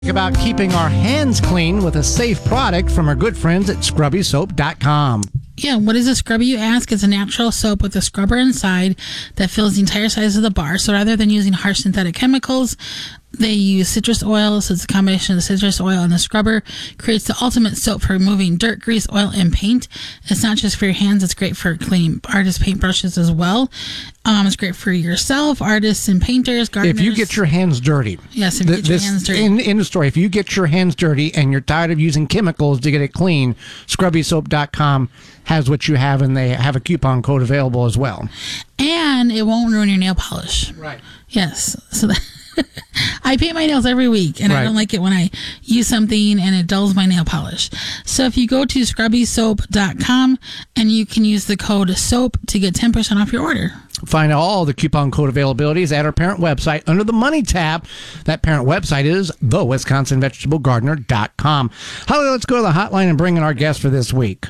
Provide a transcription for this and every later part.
About keeping our hands clean with a safe product from our good friends at ScrubbySoap.com. Yeah, what is a scrubby, you ask? It's a natural soap with a scrubber inside that fills the entire size of the bar. So rather than using harsh synthetic chemicals, they use citrus oil. So it's a combination of the citrus oil and the scrubber. Creates the ultimate soap for removing dirt, grease, oil, and paint. It's not just for your hands. It's great for cleaning artist paintbrushes as well. It's great for yourself, artists and painters, gardeners. If you get your hands dirty. Yes, if you get your hands dirty. In the story, if you get your hands dirty and you're tired of using chemicals to get it clean, ScrubbySoap.com has what you have, and they have a coupon code available as well. And it won't ruin your nail polish. Right. Yes. So that I paint my nails every week, and I don't like it when I use something and it dulls my nail polish. So if you go to ScrubbySoap.com and you can use the code SOAP to get 10% off your order. Find all the coupon code availabilities at our parent website under the Money tab. That parent website is theWisconsinVegetableGardener.com. Holly, let's go to the hotline and bring in our guest for this week.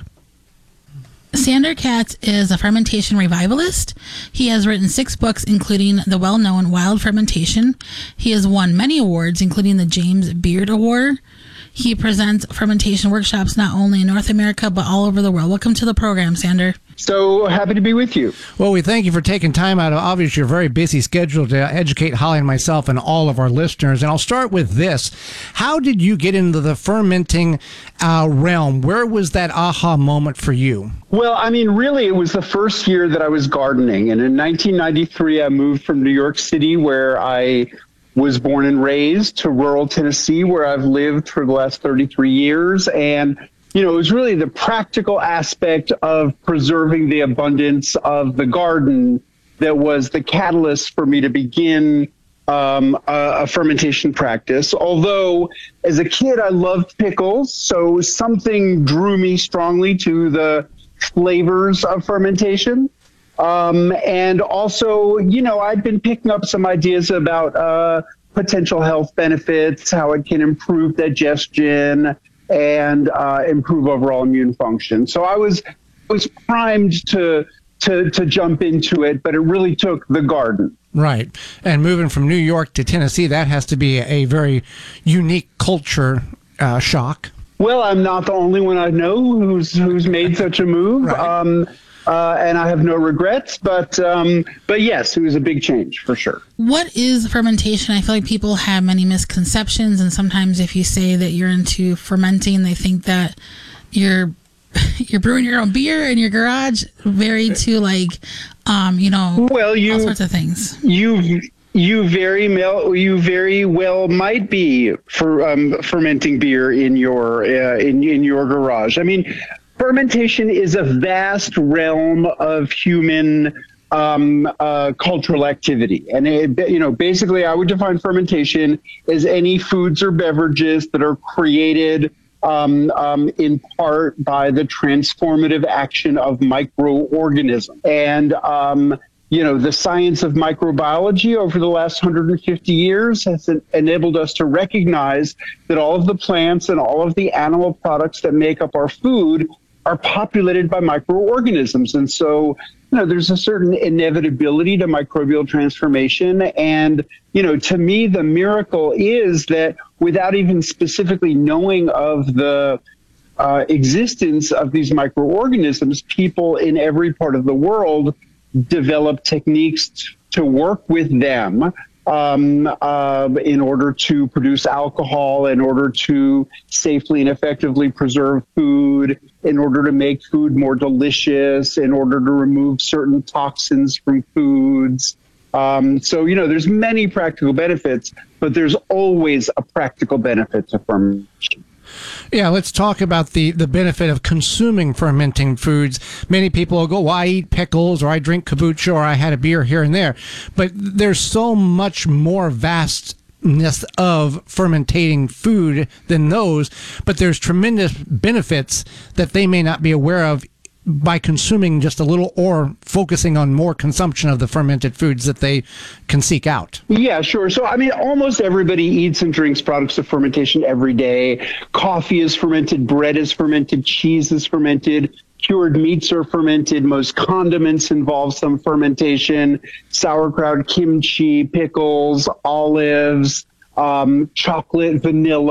Sander Katz is a fermentation revivalist. He has written 6 books, including the well-known Wild Fermentation. He has won many awards, including the James Beard Award. He presents fermentation workshops not only in North America, but all over the world. Welcome to the program, Sander. So happy to be with you. Well, we thank you for taking time out of obviously your very busy schedule to educate Holly and myself and all of our listeners. And I'll start with this. How did you get into the fermenting realm? Where was that aha moment for you? Well, I mean, really, it was the first year that I was gardening. And in 1993, I moved from New York City, where I was born and raised, to rural Tennessee, where I've lived for the last 33 years. And it was really the practical aspect of preserving the abundance of the garden that was the catalyst for me to begin a fermentation practice. Although, as a kid, I loved pickles, so something drew me strongly to the flavors of fermentation. And also, I'd been picking up some ideas about potential health benefits, how it can improve digestion, and improve overall immune function. So I was primed to jump into it, but it really took the garden. Right. And moving from New York to Tennessee, that has to be a very unique culture shock. Well, I'm not the only one I know who's made such a move. Right. And I have no regrets, but yes, it was a big change for sure. What is fermentation? I feel like people have many misconceptions, and sometimes if you say that you're into fermenting, they think that you're brewing your own beer in your garage, all sorts of things. You very well might be fermenting beer in your garage. I mean, fermentation is a vast realm of human cultural activity. And, basically I would define fermentation as any foods or beverages that are created in part by the transformative action of microorganisms. And, the science of microbiology over the last 150 years has enabled us to recognize that all of the plants and all of the animal products that make up our food are populated by microorganisms. And so, there's a certain inevitability to microbial transformation. And, to me, the miracle is that without even specifically knowing of the existence of these microorganisms, people in every part of the world develop techniques to work with them in order to produce alcohol, in order to safely and effectively preserve food, in order to make food more delicious, in order to remove certain toxins from foods. So, there's many practical benefits, but there's always a practical benefit to fermentation. Yeah, let's talk about the benefit of consuming fermenting foods. Many people will go, well, I eat pickles, or I drink kombucha, or I had a beer here and there. But there's so much more vastness of fermentating food than those. But there's tremendous benefits that they may not be aware of by consuming just a little, or focusing on more consumption of the fermented foods that they can seek out. Yeah, sure. So, I mean, almost everybody eats and drinks products of fermentation every day. Coffee is fermented, bread is fermented, cheese is fermented, cured meats are fermented, most condiments involve some fermentation, sauerkraut, kimchi, pickles, olives, chocolate, vanilla.